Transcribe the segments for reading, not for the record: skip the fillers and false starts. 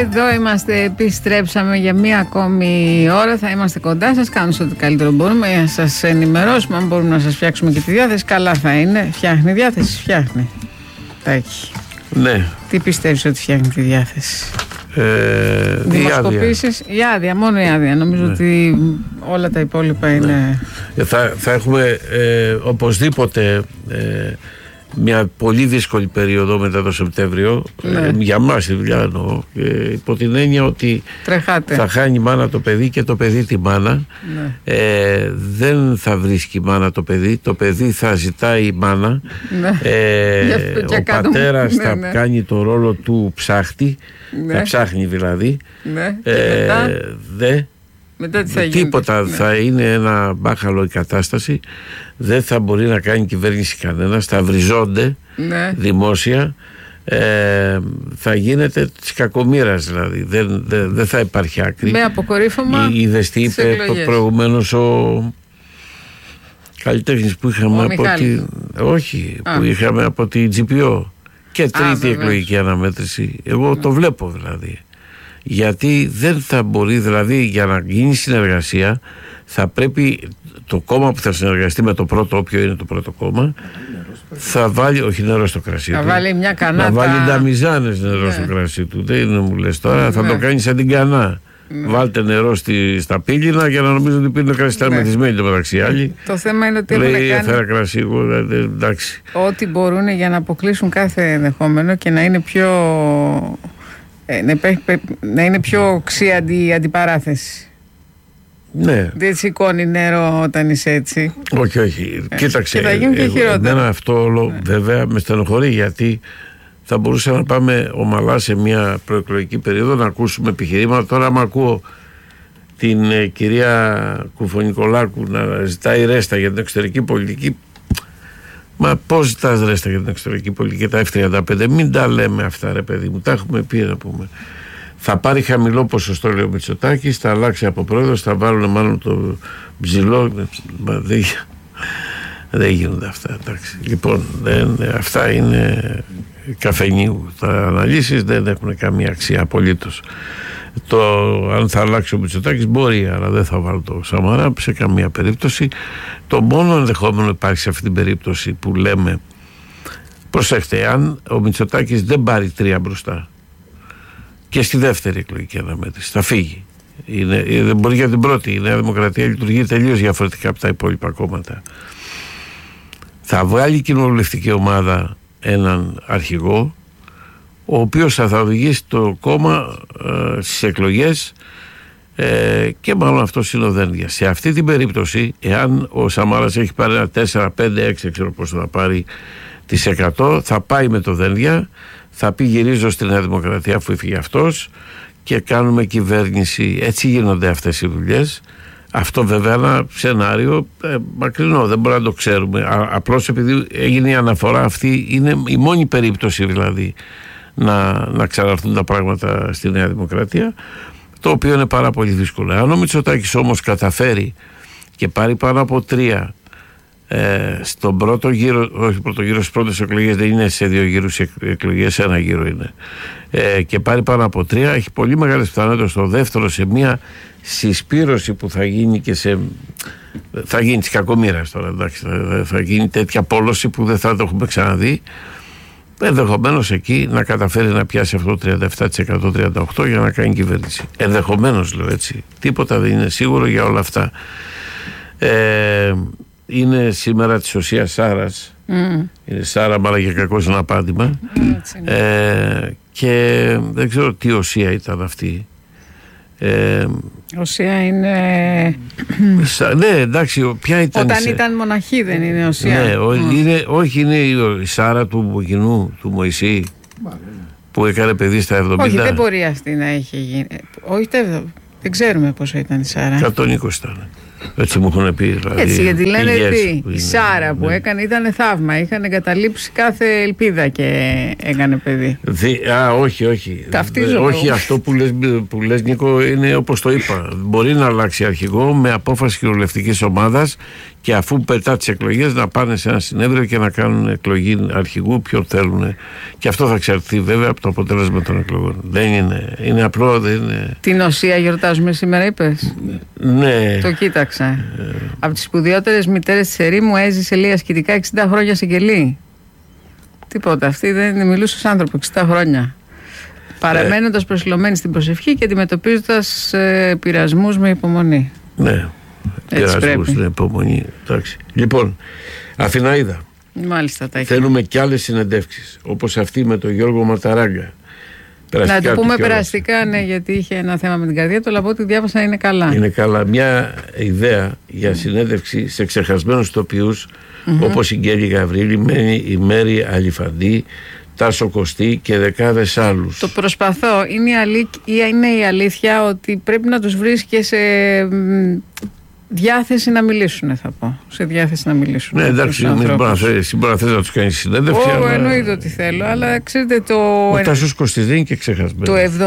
Εδώ είμαστε, επιστρέψαμε για μία ακόμη ώρα. Θα είμαστε κοντά σας, κάνουμε ό,τι καλύτερο μπορούμε για να σας ενημερώσουμε. Αν μπορούμε να σας φτιάξουμε και τη διάθεση, καλά θα είναι. Φτιάχνει διάθεση, φτιάχνει. Τάκη. Ναι. Τι πιστεύεις ότι φτιάχνει τη διάθεση? Δημοσκοπήσεις, η άδεια, μόνο η άδεια. Νομίζω ότι όλα τα υπόλοιπα είναι. Θα έχουμε οπωσδήποτε μια πολύ δύσκολη περίοδο μετά το Σεπτέμβριο, για μας τη δουλειά εννοώ, υπό την έννοια ότι θα χάνει η μάνα το παιδί και το παιδί τη μάνα. Δεν θα βρίσκει η μάνα το παιδί θα ζητάει η μάνα. Ο πατέρας θα κάνει το ρόλο του ψάχτη, θα ψάχνει δηλαδή. Μετά τι θα γίνει? Τίποτα, θα είναι ένα μπάχαλο η κατάσταση. Δεν θα μπορεί να κάνει κυβέρνηση κανένας. Θα βριζόνται δημόσια. Θα γίνεται της κακομοίρας δηλαδή. Δεν θα υπάρχει άκρη. Με αποκορύφωμα. Είδες τι είπε προηγουμένως ο καλλιτέχνης που είχαμε που είχαμε από την GPO και τρίτη εκλογική αναμέτρηση. Εγώ το βλέπω δηλαδή. Γιατί δεν θα μπορεί, δηλαδή, για να γίνει συνεργασία θα πρέπει το κόμμα που θα συνεργαστεί με το πρώτο, όποιο είναι το πρώτο κόμμα, θα βάλει, όχι νερό στο κρασί του, βάλει μια κανάτα, να βάλει νταμιζάνες νερό στο κρασί του. Δεν είναι, μου λες τώρα, θα το κάνει σαν την κανά. Βάλτε νερό στα πύληνα για να νομίζω ότι πίνει το κρασί. Ήταν μεθυσμένοι το μεταξύ άλλοι. Το θέμα είναι ότι λέει έφερα κρασί, εντάξει. Ό,τι μπορούν για να αποκλείσουν κάθε ενδεχόμενο και να είναι πιο... να είναι πιο οξύ αντιπαράθεση. Ναι. Δεν σηκώνει νερό όταν είσαι έτσι. Όχι. Κοίταξε. Και θα γίνει και χειρότερα. Εμένα αυτό όλο βέβαια με στενοχωρεί, γιατί θα μπορούσα να πάμε ομαλά σε μια προεκλογική περίοδο να ακούσουμε επιχειρήματα. Τώρα, άμα ακούω την κυρία Κουφονικολάκου να ζητάει ρέστα για την εξωτερική πολιτική. Μα πώς ζητάς ρέστα για την εξωτερική πολιτική, τα F-35? Μην τα λέμε αυτά, ρε παιδί μου. Τα έχουμε πει να πούμε. Θα πάρει χαμηλό ποσοστό, λέει ο Μητσοτάκης, θα αλλάξει από πρόεδρος, θα βάλουν μάλλον το ψηλό. Δεν γίνονται αυτά. Εντάξει. Λοιπόν, αυτά είναι καφενείου. Τα αναλύσεις δεν έχουν καμία αξία απολύτως. Αν θα αλλάξει ο Μητσοτάκης μπορεί, αλλά δεν θα βάλω το Σαμαρά σε καμία περίπτωση. Το μόνο ενδεχόμενο υπάρχει σε αυτή την περίπτωση που λέμε, προσέχτε, αν ο Μητσοτάκης δεν πάρει 3 μπροστά και στη δεύτερη εκλογική αναμέτρηση θα φύγει. Δεν μπορεί για την πρώτη. Η Νέα Δημοκρατία λειτουργεί τελείως διαφορετικά από τα υπόλοιπα κόμματα. Θα βγάλει η κοινοβουλευτική ομάδα έναν αρχηγό, ο οποίος θα οδηγήσει το κόμμα στις εκλογές και μάλλον αυτός είναι ο Δένδια. Σε αυτή την περίπτωση, εάν ο Σαμάρας έχει πάρει ένα 4, 5, 6, ξέρω πώς θα πάρει τις 100, θα πάει με το Δένδια, θα πει γυρίζω στη Νέα Δημοκρατία αφού έφυγε αυτός και κάνουμε κυβέρνηση. Έτσι γίνονται αυτές οι δουλειές. Αυτό βέβαια ένα σενάριο μακρινό, δεν μπορούμε να το ξέρουμε. Απλώς επειδή έγινε η αναφορά αυτή, είναι η μόνη περίπτωση δηλαδή να ξαναρθούν τα πράγματα στη Νέα Δημοκρατία, το οποίο είναι πάρα πολύ δύσκολο. Αν ο Μητσοτάκης όμως καταφέρει και πάρει πάνω από 3 στον πρώτο γύρο, όχι πρώτο γύρο, στις πρώτες εκλογές δεν είναι σε 2 γύρους εκλογές, 1 γύρο είναι, και πάρει πάνω από 3, έχει πολύ μεγάλες πιθανότητες στο δεύτερο σε μια συσπήρωση που θα γίνει και θα γίνει της κακομοίρας τώρα, εντάξει, θα γίνει τέτοια πόλωση που δεν θα το έχουμε ξαναδεί. Ενδεχομένως εκεί να καταφέρει να πιάσει αυτό το 37%, 38% για να κάνει κυβέρνηση. Ενδεχομένως, λέω έτσι. Τίποτα δεν είναι σίγουρο για όλα αυτά. Είναι σήμερα της οσίας Σάρας. Είναι Σάρα, μάλλον για κακώς ένα απάντημα. Και δεν ξέρω τι οσία ήταν αυτή. Οσία είναι... ναι, εντάξει, ποια ήταν... Όταν ήταν μοναχή δεν είναι οσία. Ναι, όχι, είναι η Σάρα του Μπουκινού, του Μωυσή, που έκανε παιδί στα 70. Όχι, δεν μπορεί αυτή να έχει γίνει. Όχι, δεν ξέρουμε πόσο ήταν η Σάρα. 120 ήταν. Έτσι μου έχουν πει. Δηλαδή, έτσι, γιατί λένε ότι η Σάρα που έκανε ήταν θαύμα. Είχαν εγκαταλείψει κάθε ελπίδα και έκανε παιδί. Όχι. Ταυτίζομαι. Όχι, αυτό που λες Νίκο είναι όπως το είπα. Μπορεί να αλλάξει αρχηγό με απόφαση κοινοβουλευτικής ομάδας και αφού πετά τις εκλογές να πάνε σε ένα συνέδριο και να κάνουν εκλογή αρχηγού ποιον θέλουν. Και αυτό θα εξαρτηθεί βέβαια από το αποτέλεσμα των εκλογών. Δεν είναι απλό, δεν είναι... Την Οσία γιορτάζουμε σήμερα, είπες? Ναι. Το κοίταξα. Από τις σπουδαιότερες μητέρες της ερήμου έζησε λέει ασκητικά 60 χρόνια σε κελί. Τίποτα. Αυτή δεν μιλούσε ως άνθρωπο 60 χρόνια. Παραμένοντας προσιλωμένη στην προσευχή και αντιμετωπίζοντας πειρασμούς με υπομονή. Ναι. Πειρασμούς με υπομονή. Εντάξει. Λοιπόν, Αθηναίδα. Μάλιστα, θέλουμε και άλλες συνεντεύξεις όπως αυτή με τον Γιώργο Ματαράγκα. Να το πούμε περαστικά, ναι, γιατί είχε ένα θέμα με την καρδία του, αλλά από ό,τι διάβασα είναι καλά. Είναι καλά. Μια ιδέα για συνέντευξη σε ξεχασμένους τοπιούς όπως η Γκέλη Γαβρίλη, η Μέρη Αλιφαντή, Τάσο Κωστή και δεκάδες άλλους. Το προσπαθώ. Είναι η αλήθεια ότι πρέπει να τους βρεις και σε διάθεση να μιλήσουν, θα πω. Σε διάθεση να μιλήσουν. Ναι, εντάξει, εσύ μπορεί να θες να τους κάνεις συνέντευξη. Εννοείται ότι θέλω, αλλά ξέρετε ο Τάσος Κωστής δεν είναι και ξεχασμένος.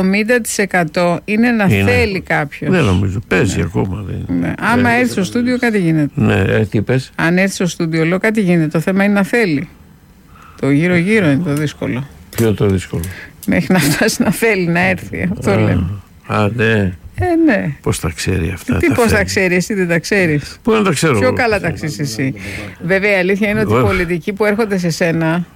Το 70% είναι να θέλει κάποιος. Δεν νομίζω, παίζει ακόμα. Ναι. Άμα έρθει στο στούντιο κάτι γίνεται. Ναι, τι πες? Αν έρθει στο στούντιο λέω κάτι γίνεται, το θέμα είναι να θέλει. Το γύρω-γύρω είναι το δύσκολο. Ποιο το δύσκολο? Μέχρι να φτάσει να θέλει να έρθει, αυτό λέμε. Ναι. Ναι. Πώς τα ξέρει αυτά? Τι πώς τα ξέρει, εσύ δεν τα ξέρεις? Πού να τα ξέρω? Πιο καλά τα ξέρεις εσύ. Βέβαια η αλήθεια είναι ότι οι πολιτικοί που έρχονται σε σένα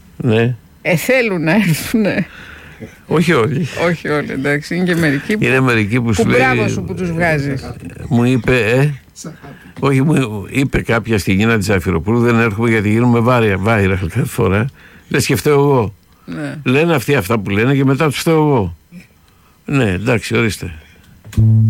θέλουν να έρθουν. Όχι όλοι. Όχι όλοι, εντάξει. Είναι και μερικοί είναι μερικοί που σου λέει. Μπράβο σου που τους βγάζεις. Μου είπε, όχι, μου είπε κάποια στη Γίνα της Ζαφυροπούλου, δεν έρχομαι γιατί γίνουμε βάιρα κάθε φορά. Λες και φταίω εγώ. Ναι. Λένε αυτοί αυτά που λένε και μετά τους φταίω εγώ. Ναι, εντάξει, ορίστε.